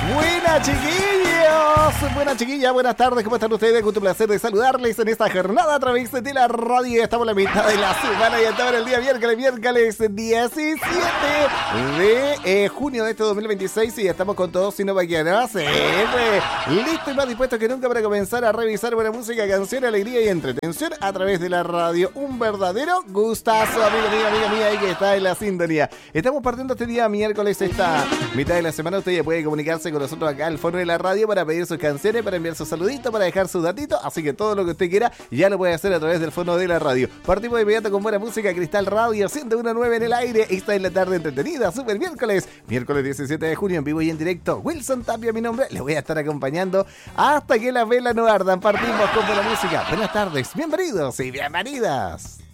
Buenas chiquillos, buenas chiquillas, buenas tardes, ¿cómo están ustedes? Con un placer de saludarles en esta jornada a través de la radio. Estamos en la mitad de la semana y estamos en el día miércoles 17 de junio de este 2026 y estamos con todos sin vaquianos. Listo y más dispuesto que nunca para comenzar a revisar buena música, canción, alegría y entretención a través de la radio. Un verdadero gustazo, amiga mía, ahí que está en la sintonía. Estamos partiendo este día miércoles, esta mitad de la semana. Usted ya puede comunicarse con nosotros acá al fondo de la radio para pedir sus canciones, para enviar sus saluditos, para dejar sus datitos, así que todo lo que usted quiera ya lo puede hacer a través del fondo de la radio. Partimos de inmediato con buena música, Cristal Radio 101.9 en el aire. Esta es la tarde entretenida, super miércoles 17 de junio en vivo y en directo. Wilson Tapia, mi nombre, le voy a estar acompañando hasta que las velas no ardan. Partimos con buena música. Buenas tardes, bienvenidos y bienvenidas.